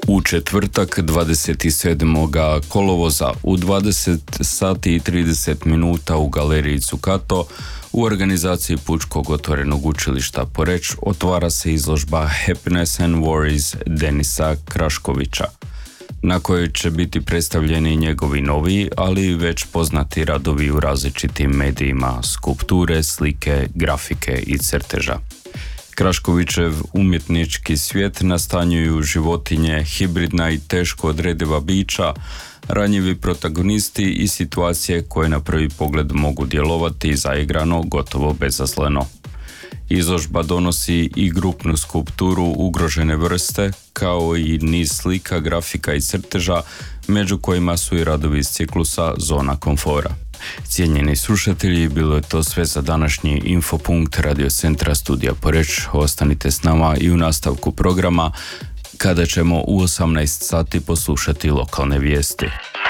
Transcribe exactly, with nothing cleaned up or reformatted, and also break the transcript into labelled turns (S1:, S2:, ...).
S1: U četvrtak dvadeset sedmog kolovoza u dvadeset sati i trideset minuta u galeriji Zucato u organizaciji Pučkog otvorenog učilišta Poreč otvara se izložba Happiness and Worries Denisa Kraškovića, na kojoj će biti predstavljeni njegovi novi, ali već poznati radovi u različitim medijima, skulpture, slike, grafike i crteža. Kraškovićev umjetnički svijet nastanjuju životinje, hibridna i teško odrediva bića, ranjivi protagonisti i situacije koje na prvi pogled mogu djelovati zaigrano, gotovo bezazleno. Izložba donosi i grupnu skulpturu ugrožene vrste, kao i niz slika, grafika i crteža, među kojima su i radovi iz ciklusa Zona komfora. Cijenjeni slušatelji, bilo je to sve za današnji Infopunkt Radio Centra Studija Poreč. Ostanite s nama i u nastavku programa, kada ćemo u osamnaest sati poslušati lokalne vijesti.